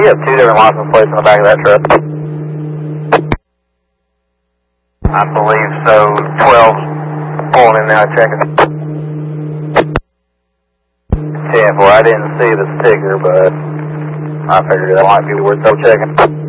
you have two different license plates in the back of that truck? I believe so. 12's pulling in now, checking. 10-4, I didn't see the sticker, but I figured that might be worth double checking.